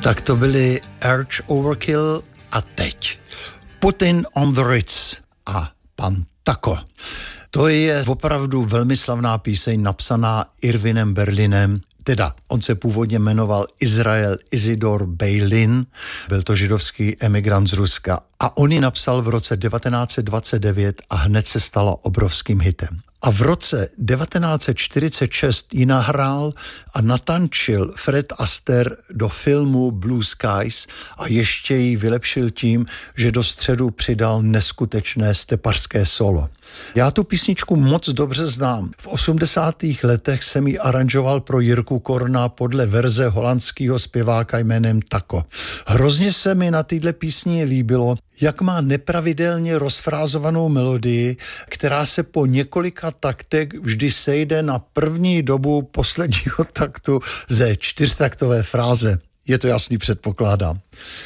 Tak to byly Arch Overkill a teď Putin on the Ritz a pan Taco. To je opravdu velmi slavná píseň napsaná Irvinem Berlinem. Teda, on se původně jmenoval Israel Isidor Beilin, byl to židovský emigrant z Ruska a on ji napsal v roce 1929 a hned se stala obrovským hitem. A v roce 1946 ji nahrál a natančil Fred Astaire do filmu Blue Skies a ještě ji vylepšil tím, že do středu přidal neskutečné stepařské solo. Já tu písničku moc dobře znám. V 80. letech jsem ji aranžoval pro Jirku Korna podle verze holandského zpěváka jménem Taco. Hrozně se mi na téhle písni líbilo, jak má nepravidelně rozfrázovanou melodii, která se po několika taktech vždy sejde na první dobu posledního taktu ze čtyřtaktové fráze. Je to jasný, předpokládám.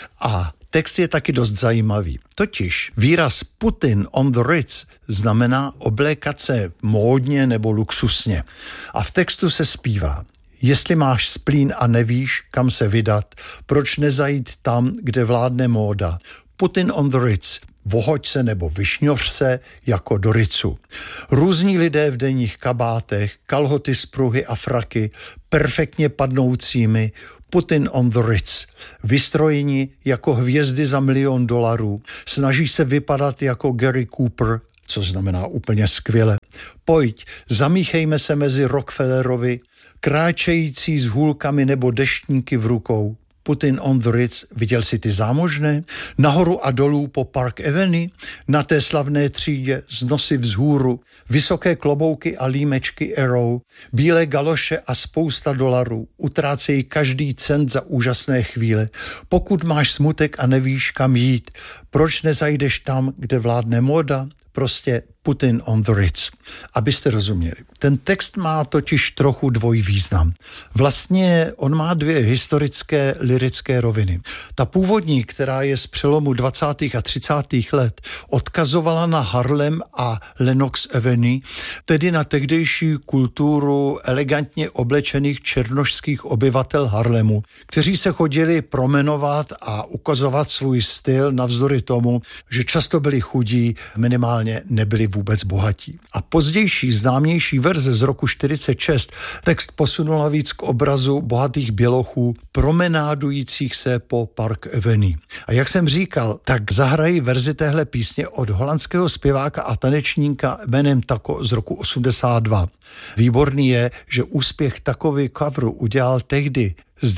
A text je taky dost zajímavý. Totiž výraz Putin on the Ritz znamená oblékat se módně nebo luxusně. A v textu se zpívá: jestli máš splín a nevíš, kam se vydat, proč nezajít tam, kde vládne móda? Putin on the Ritz, vohoď se nebo vyšňoř se jako do Ritzu. Různí lidé v denních kabátech, kalhoty z pruhy a fraky, perfektně padnoucími, Putin on the Ritz, vystrojeni jako hvězdy za $1 milion, snaží se vypadat jako Gary Cooper, což znamená úplně skvěle. Pojď, zamíchejme se mezi Rockefellerovi, kráčející s hůlkami nebo deštníky v rukou. Putin on the Ritz, viděl jsi ty zámožné? Nahoru a dolů po Park Avenue, na té slavné třídě z nosy vzhůru, vysoké klobouky a límečky Arrow, bílé galoše a spousta dolarů, utrácejí každý cent za úžasné chvíle. Pokud máš smutek a nevíš, kam jít, proč nezajdeš tam, kde vládne móda? Prostě Putin on the Ritz. Abyste rozuměli. Ten text má totiž trochu dvojí význam. Vlastně on má dvě historické lyrické roviny. Ta původní, která je z přelomu 20. a 30. let, odkazovala na Harlem a Lenox Avenue, tedy na tehdejší kulturu elegantně oblečených černošských obyvatel Harlemu, kteří se chodili promenovat a ukazovat svůj styl navzdory tomu, že často byli chudí, minimálně nebyli vůbec bohatí. A pozdější známější verze z roku 46 text posunula víc k obrazu bohatých bělochů promenádujících se po Park Avenue. A jak jsem říkal, tak zahrají verzi téhle písně od holandského zpěváka a tanečníka jménem Taco z roku 82. Výborný je, že úspěch takový coveru udělal tehdy z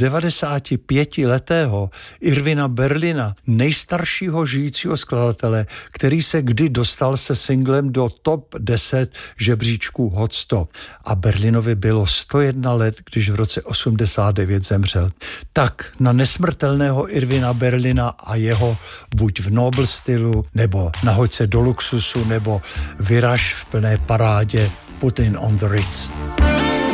95letého Irvina Berlina, nejstaršího žijícího skladatele, který se kdy dostal se singlem do top 10 žebříčků Hot 100. A Berlinovi bylo 101 let, když v roce 89 zemřel. Tak na nesmrtelného Irvina Berlina a jeho buď v Nobel stylu, nebo nahoď se do luxusu, nebo vyraž v plné parádě Putin on the Ritz.